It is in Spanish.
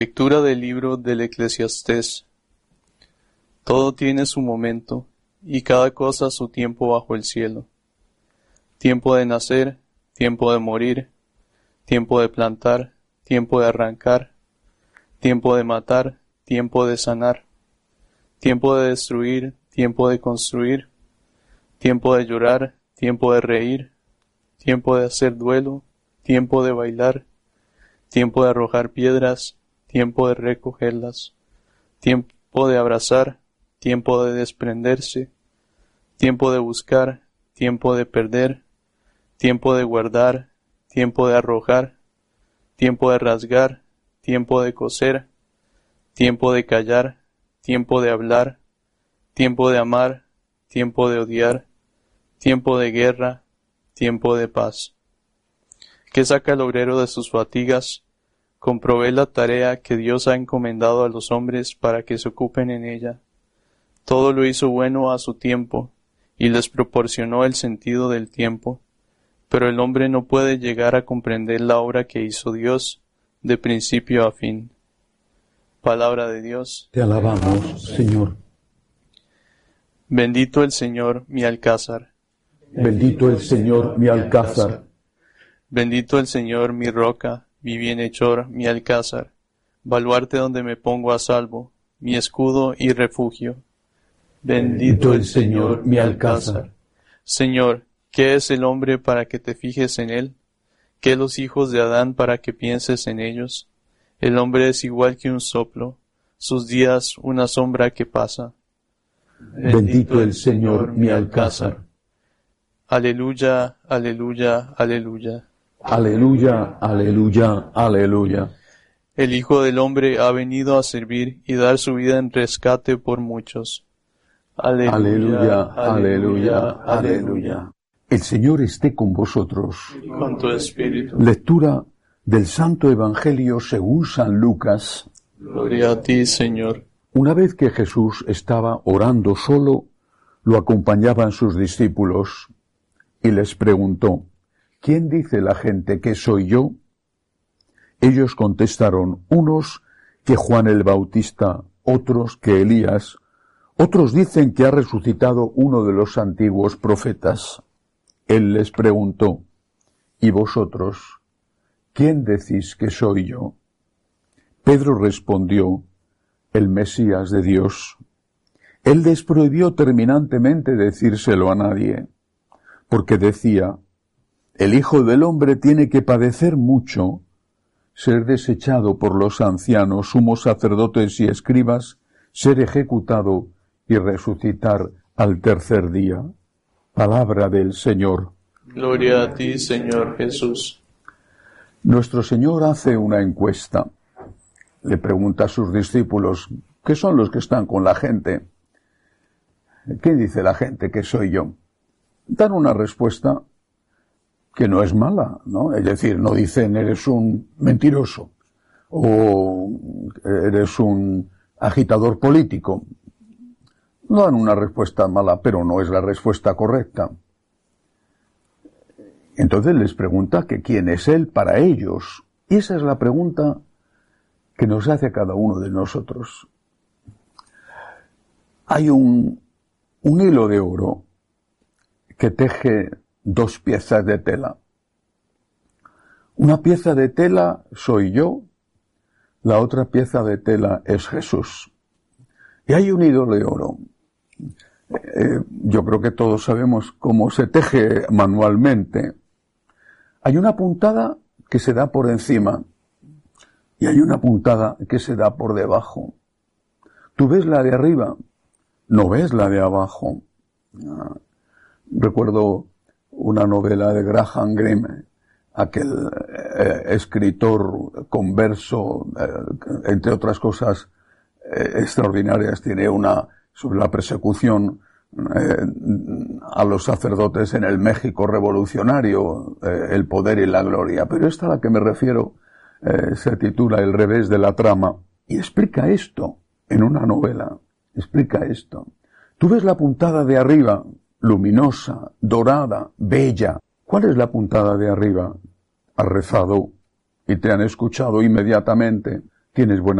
Lectura del libro del Eclesiastés. Todo tiene su momento, y cada cosa su tiempo bajo el cielo. Tiempo de nacer, tiempo de morir, tiempo de plantar, tiempo de arrancar, tiempo de matar, tiempo de sanar, tiempo de destruir, tiempo de construir, tiempo de llorar, tiempo de reír, tiempo de hacer duelo, tiempo de bailar, tiempo de arrojar piedras, tiempo de recogerlas, tiempo de abrazar, tiempo de desprenderse, tiempo de buscar, tiempo de perder, tiempo de guardar, tiempo de arrojar, tiempo de rasgar, tiempo de coser, tiempo de callar, tiempo de hablar, tiempo de amar, tiempo de odiar, tiempo de guerra, tiempo de paz. ¿Qué saca el obrero de sus fatigas? Comprobé la tarea que Dios ha encomendado a los hombres para que se ocupen en ella. Todo lo hizo bueno a su tiempo, y les proporcionó el sentido del tiempo, pero el hombre no puede llegar a comprender la obra que hizo Dios de principio a fin. Palabra de Dios. Te alabamos, Señor. Bendito el Señor, mi alcázar. Bendito el Señor, mi alcázar. Bendito el Señor, mi roca, mi bienhechor, mi alcázar, baluarte donde me pongo a salvo, mi escudo y refugio. Bendito el Señor, mi alcázar. Señor, ¿qué es el hombre para que te fijes en él? ¿Qué los hijos de Adán para que pienses en ellos? El hombre es igual que un soplo, sus días una sombra que pasa. Bendito el Señor, mi alcázar. Aleluya, aleluya, aleluya. Aleluya, aleluya, aleluya. El Hijo del Hombre ha venido a servir y dar su vida en rescate por muchos. Aleluya, aleluya, aleluya. El Señor esté con vosotros. Con tu espíritu. Lectura del Santo Evangelio según San Lucas. Gloria a ti, Señor. Una vez que Jesús estaba orando solo, lo acompañaban sus discípulos y les preguntó: ¿Quién dice la gente que soy yo? Ellos contestaron: unos que Juan el Bautista, otros que Elías, otros dicen que ha resucitado uno de los antiguos profetas. Él les preguntó: ¿y vosotros? ¿Quién decís que soy yo? Pedro respondió: el Mesías de Dios. Él les prohibió terminantemente decírselo a nadie, porque decía: el Hijo del Hombre tiene que padecer mucho, ser desechado por los ancianos, sumos sacerdotes y escribas, ser ejecutado y resucitar al tercer día. Palabra del Señor. Gloria a ti, Señor Jesús. Nuestro Señor hace una encuesta. Le pregunta a sus discípulos: ¿qué son los que están con la gente? ¿Qué dice la gente que soy yo? Dan una respuesta que no es mala, ¿no? Es decir, no dicen eres un mentiroso o eres un agitador político. No dan una respuesta mala, pero no es la respuesta correcta. Entonces les pregunta que quién es Él para ellos. Y esa es la pregunta que nos hace a cada uno de nosotros. Hay un hilo de oro que teje dos piezas de tela. Una pieza de tela soy yo, la otra pieza de tela es Jesús. Y hay un hilo de oro. Yo creo que todos sabemos cómo se teje manualmente. Hay una puntada que se da por encima y hay una puntada que se da por debajo. Tú ves la de arriba, no ves la de abajo. Recuerdo una novela de Graham Greene, aquel escritor converso, entre otras cosas extraordinarias, tiene una sobre la persecución a los sacerdotes en el México revolucionario, el poder y la gloria. Pero esta a la que me refiero se titula El revés de la trama y explica esto en una novela. Explica esto. Tú ves la puntada de arriba, luminosa, dorada, bella. ¿Cuál es la puntada de arriba? Has rezado y te han escuchado inmediatamente. ¿Tienes buena